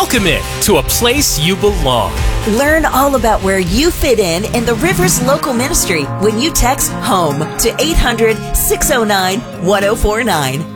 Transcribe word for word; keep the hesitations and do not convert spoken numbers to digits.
Welcome it to a place you belong. Learn all about where you fit in in the Rivers Local Ministry when you text HOME to eight hundred, six oh nine, one oh four nine.